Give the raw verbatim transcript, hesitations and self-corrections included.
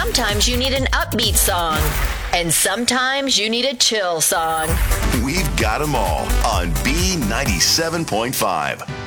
Sometimes you need an upbeat song. And sometimes you need a chill song. We've got them all on B ninety-seven point five.